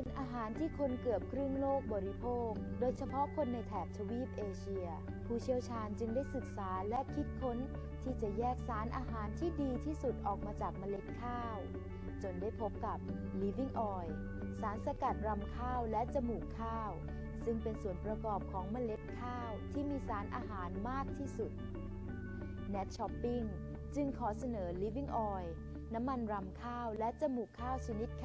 เป็นอาหารที่คนเกือบครึ่งโลกบริโภคโดยเฉพาะคนในแถบทวีปเอเชียผู้เชี่ยวชาญจึงได้ศึกษาและคิดค้นที่จะแยกสารอาหารที่ดีที่สุดออกมาจากเมล็ดข้าวจนได้พบกับ Living Oil สารสกัดรำข้าวและจมูกข้าวซึ่งเป็นส่วนประกอบของเมล็ดข้าวที่มีสารอาหารมากที่สุด Nat Shopping จึงขอเสนอ Living Oil น้ำมันรำข้าวและจมูกข้าวชนิด